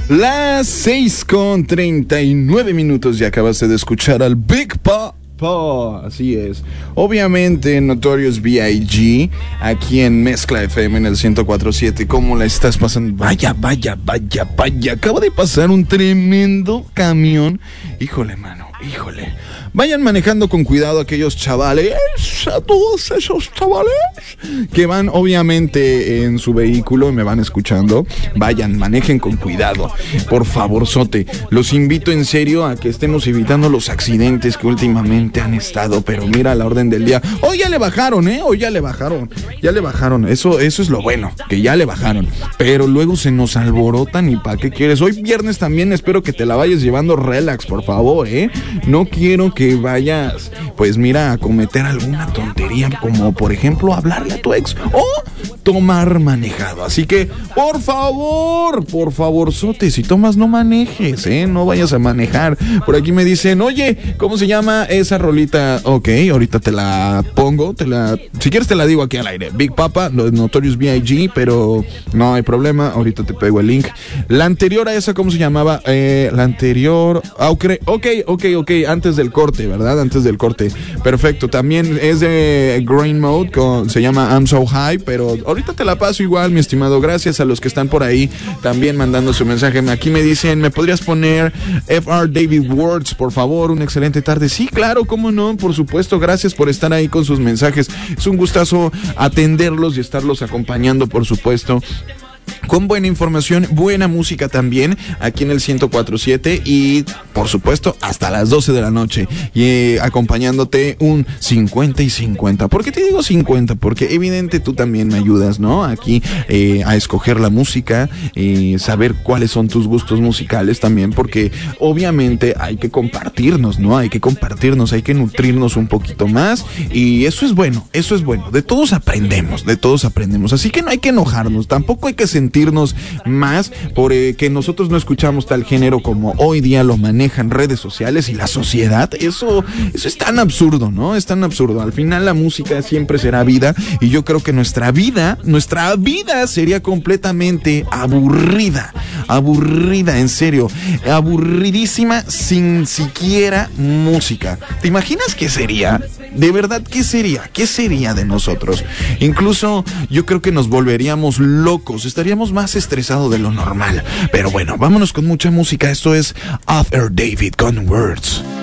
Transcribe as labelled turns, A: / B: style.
A: Las 6:39 y acabaste de escuchar al Big Papa. Así es. Obviamente, Notorious B.I.G. aquí en Mezcla FM en el 104.7. ¿Cómo la estás pasando? Vaya. Acaba de pasar un tremendo camión. Híjole, mano. Vayan manejando con cuidado aquellos chavales, a todos esos chavales que van obviamente en su vehículo y me van escuchando. Vayan, manejen con cuidado, por favorzote. Los invito en serio a que estemos evitando los accidentes que últimamente han estado, pero mira la orden del día. Hoy ya le bajaron, hoy ya le bajaron. Eso es lo bueno, que ya le bajaron. Pero luego se nos alborotan y ¿para qué quieres? Hoy viernes también espero que te la vayas llevando relax, por favor, No quiero que vayas, pues mira, a cometer alguna tontería, como por ejemplo hablarle a tu ex o tomar manejado. Así que, por favor, sote, si tomas no manejes, no vayas a manejar. Por aquí me dicen, oye, ¿cómo se llama esa rolita? Ok, ahorita te la pongo, si quieres te la digo aquí al aire. Big Papa, los Notorious B.I.G., pero no hay problema, ahorita te pego el link. La anterior a esa, ¿cómo se llamaba? La anterior, ok, antes del corte, ¿verdad? Antes del corte. Perfecto, también es de Green Mode, se llama I'm So High, pero ahorita te la paso igual, mi estimado. Gracias a los que están por ahí también mandando su mensaje. Aquí me dicen, ¿me podrías poner F.R. David Words, por favor? Una excelente tarde. Sí, claro, cómo no, por supuesto. Gracias por estar ahí con sus mensajes. Es un gustazo atenderlos y estarlos acompañando, por supuesto, con buena información, buena música también, aquí en el 104.7 y, por supuesto, hasta las 12 de la noche. Y acompañándote un 50 y 50. ¿Por qué te digo 50? Porque evidente tú también me ayudas, ¿no? Aquí a escoger la música, saber cuáles son tus gustos musicales también, porque obviamente hay que compartirnos, ¿no? Hay que nutrirnos un poquito más y eso es bueno. De todos aprendemos. Así que no hay que enojarnos, tampoco hay que sentirnos más por que nosotros no escuchamos tal género como hoy día lo manejan redes sociales y la sociedad. Eso es tan absurdo, ¿no? Es tan absurdo. Al final la música siempre será vida y yo creo que nuestra vida sería completamente aburrida, en serio, aburridísima sin siquiera música. ¿Te imaginas qué sería? De verdad, ¿qué sería? ¿Qué sería de nosotros? Incluso yo creo que nos volveríamos locos, estaríamos más estresados de lo normal. Pero bueno, vámonos con mucha música. Esto es F.R. David con Words.